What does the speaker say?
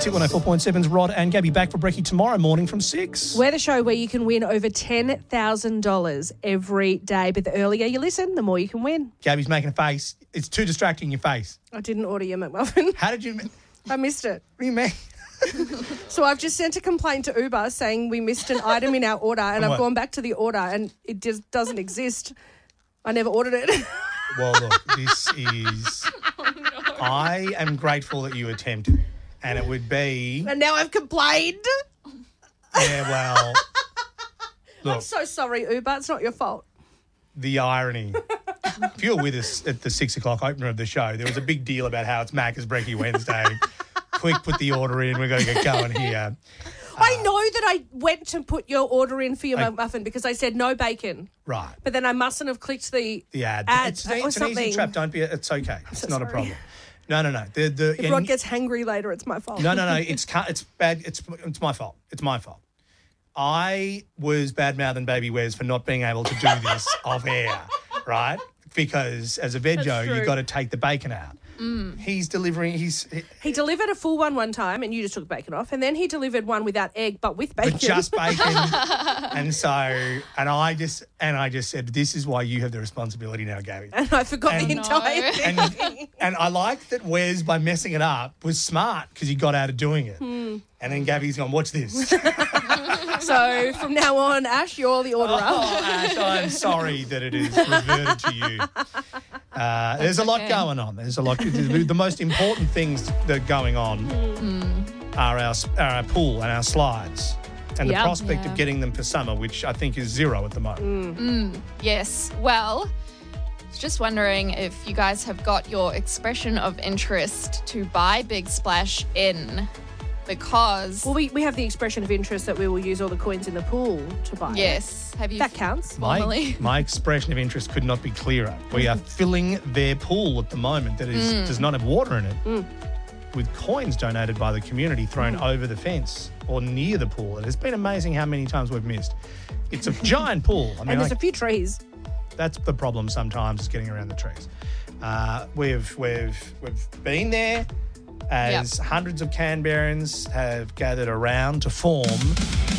It's Hit 104.7's Rod and Gabby back for Brekkie tomorrow morning from 6. We're the show where you can win over $10,000 every day. But the earlier you listen, the more you can win. Gabby's making a face. It's too distracting, your face. I didn't order your McMuffin. How did you... I missed it. What do you mean? So I've just sent a complaint to Uber saying we missed an item in our order, and I've gone back to the order and it just doesn't exist. I never ordered it. Well, look, this is... I am grateful that you attempted, and it would be... And now I've complained. Yeah, well... Look, I'm so sorry, Uber. It's not your fault. the irony. If you were with us at the 6 o'clock opener of the show, there was a big deal about how it's Macca's Brekkie Wednesday. Quick, put the order in. We've got to get going here. I know that I went to put your order in for your McMuffin because I said no bacon. Right. But then I mustn't have clicked the ad. It's or an something. easy trap. Don't be. It's okay. It's so not a sorry. problem. No. If Rod gets hangry later, it's my fault. No. It's bad. It's my fault. It's my fault. I was bad-mouthing Baby Wes for not being able to do this off air, right? Because as a veggie, you've got to take the bacon out. He's delivering. He delivered a full one time, and you just took bacon off, and then he delivered one without egg, but with bacon. But just bacon. and I just said, this is why you have the responsibility now, Gabby. And I forgot the entire thing. And I like that Wes, by messing it up, was smart because he got out of doing it. And then Gabby's gone, watch this. So from now on, Ash, you're the orderer. Oh, Ash, I'm sorry that it is reverted to you. There's a lot going on. There's a lot. The most important things that are going on are our pool and our slides and the prospect of getting them for summer, which I think is zero at the moment. Yes. Well, I was just wondering if you guys have got your expression of interest to buy Big Splash in, because... Well, we have the expression of interest that we will use all the coins in the pool to buy. Yes. Have you... That counts. Formally. My expression of interest could not be clearer. We are filling their pool at the moment that does not have water in it with coins donated by the community thrown over the fence or near the pool. It has been amazing how many times we've missed. It's a giant pool. I mean, And there's a few trees. That's the problem sometimes, is getting around the trees. We've been there as hundreds of Canberrans have gathered around to form